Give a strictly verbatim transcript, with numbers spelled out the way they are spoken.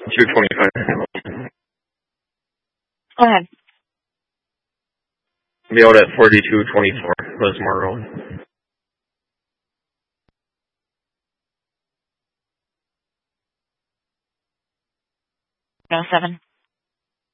two twenty-five. Go ahead. Mailed at forty-two twenty-four, Lismore Road. No seven.